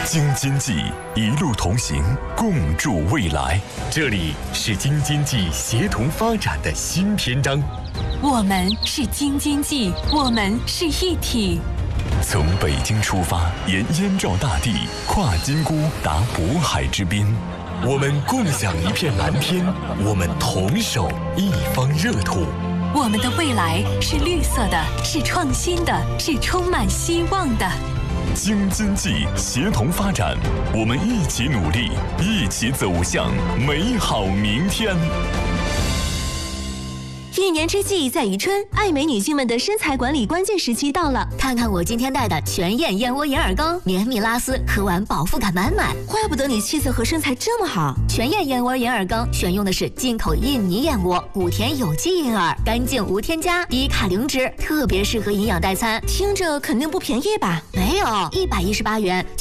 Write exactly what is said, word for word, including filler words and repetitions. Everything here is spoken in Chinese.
京津冀一路同行，共筑未来。这里是京津冀协同发展的新篇章。 我们是京津冀，我们是一体。 从北京出发，沿燕赵大地，跨金沽达渤海之滨。我们共享一片蓝天，我们同守一方热土。 我们的未来是绿色的，是创新的，是充满希望的。 京津冀协同发展，我们一起努力，一起走向美好明天。 一年之计在于春，爱美女性们的身材管理关键时期到了。 看看我今天带的全燕燕窝银耳羹，绵密拉丝，喝完饱腹感满满。 怪不得你气色和身材这么好。 全燕燕窝银耳羹选用的是进口印尼燕窝，谷田有机银耳，干净无添加，低卡零脂，特别适合营养代餐。 听着肯定不便宜吧？ 没有，一百一十八元。